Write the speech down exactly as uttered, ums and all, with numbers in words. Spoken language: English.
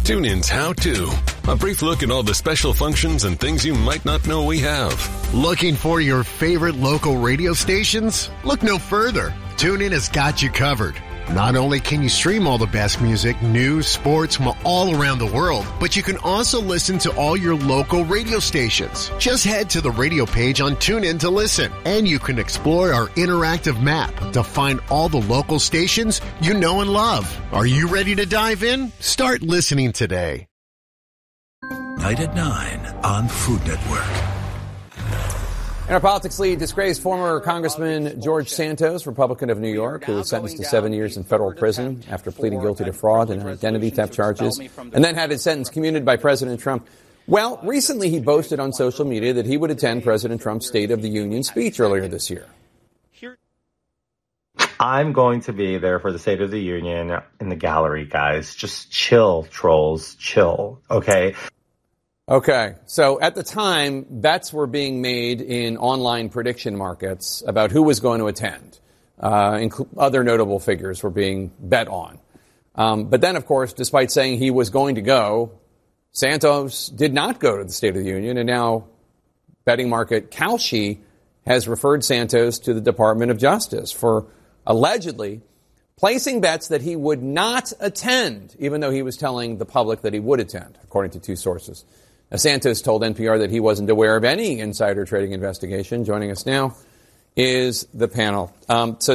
TuneIn's How To. A brief look at all the special functions and things you might not know we have. Looking for your favorite local radio stations? Look no further. TuneIn has got you covered. Not only can you stream all the best music, news, sports from all around the world, but you can also listen to all your local radio stations. Just head to the radio page on TuneIn to listen, and you can explore our interactive map to find all the local stations you know and love. Are you ready to dive in? Start listening today. Night at nine on Food Network. In our politics lead, disgraced former Congressman George Santos, Republican of New York, who was sentenced to seven years in federal prison after pleading guilty to fraud and identity theft charges, and then had his sentence commuted by President Trump. Well, recently he boasted on social media that he would attend President Trump's State of the Union speech earlier this year. I'm going to be there for the State of the Union in the gallery, guys. Just chill, trolls, chill, okay? Okay, so at the time, bets were being made in online prediction markets about who was going to attend. Uh, inc- other notable figures were being bet on. Um, but then, of course, despite saying he was going to go, Santos did not go to the State of the Union, and now betting market Kalshi has referred Santos to the Department of Justice for allegedly placing bets that he would not attend, even though he was telling the public that he would attend, according to two sources. Now, Santos told N P R that he wasn't aware of any insider trading investigation. Joining us now is the panel. Um, so